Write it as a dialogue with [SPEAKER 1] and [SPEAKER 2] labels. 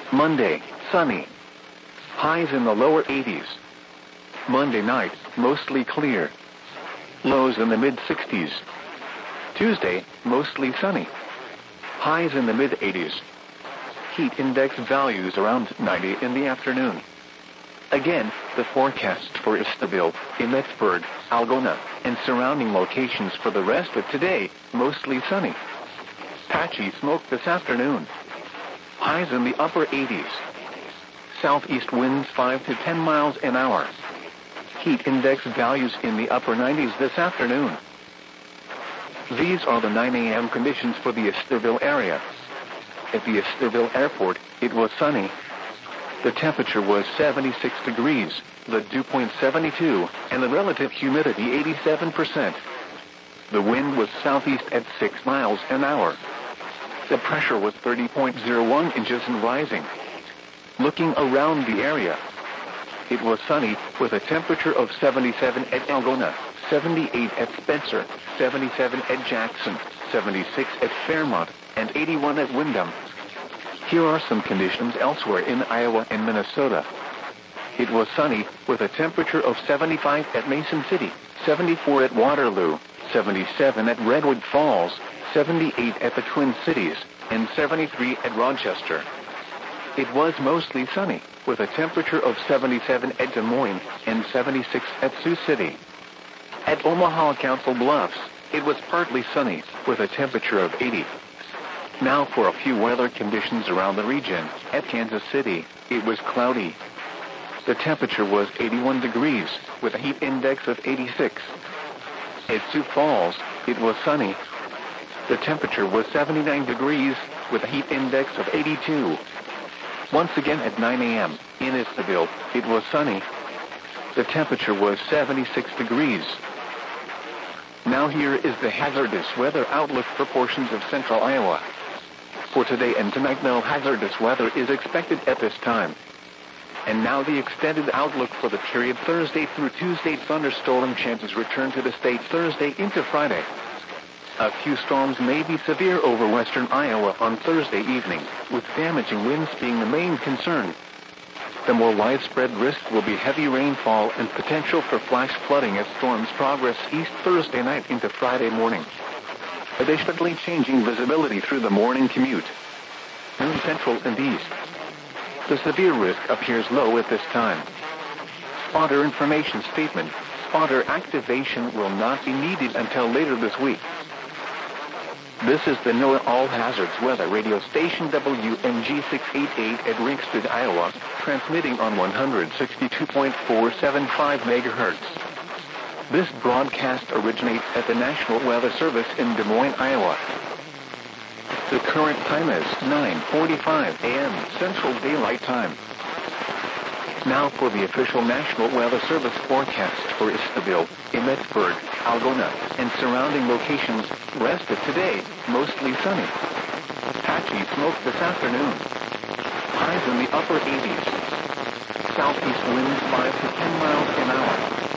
[SPEAKER 1] Monday, sunny. Highs in the lower 80s. Monday night, mostly clear. Lows in the mid-60s. Tuesday, mostly sunny. Highs in the mid-80s. Heat index values around 90 in the afternoon. Again, the forecast for Istanbul, Emetsburg, Algona, and surrounding locations for the rest of today, mostly sunny. Patchy smoke this afternoon. Highs in the upper 80s. Southeast winds 5 to 10 miles an hour. Heat index values in the upper 90s this afternoon. These are the 9 a.m. conditions for the Istanbul area. At the Istanbul airport, it was sunny. The temperature was 76 degrees, the dew point 72, and the relative humidity 87%. The wind was southeast at 6 miles an hour. The pressure was 30.01 inches and rising. Looking around the area, it was sunny with a temperature of 77 at Algona, 78 at Spencer, 77 at Jackson, 76 at Fairmont, and 81 at Windham. Here are some conditions elsewhere in Iowa and Minnesota. It was sunny with a temperature of 75 at Mason City, 74 at Waterloo, 77 at Redwood Falls, 78 at the Twin Cities, and 73 at Rochester. It was mostly sunny with a temperature of 77 at Des Moines and 76 at Sioux City. At Omaha Council Bluffs, it was partly sunny with a temperature of 80. Now for a few weather conditions around the region. At Kansas City, it was cloudy. The temperature was 81 degrees with a heat index of 86. At Sioux Falls, it was sunny. The temperature was 79 degrees with a heat index of 82. Once again at 9 a.m. in Istanbul, it was sunny. The temperature was 76 degrees. Now here is the hazardous weather outlook for portions of central Iowa. For today and tonight, no hazardous weather is expected at this time. And now the extended outlook for the period Thursday through Tuesday. Thunderstorm chances return to the state Thursday into Friday. A few storms may be severe over western Iowa on Thursday evening, with damaging winds being the main concern. The more widespread risk will be heavy rainfall and potential for flash flooding as storms progress east Thursday night into Friday morning. Additionally, changing visibility through the morning commute. In central and east, the severe risk appears low at this time. Spotter information statement. Spotter activation will not be needed until later this week. This is the NOAA All Hazards Weather Radio Station WMG 688 at Ringsted, Iowa, transmitting on 162.475 MHz. This broadcast originates at the National Weather Service in Des Moines, Iowa. The current time is 9:45 a.m. Central Daylight Time. Now for the official National Weather Service forecast for Istanbul, Emetsburg, Algona, and surrounding locations. Rest of today, mostly sunny. Patchy smoke this afternoon. Highs in the upper 80s. Southeast winds 5 to 10 miles an hour.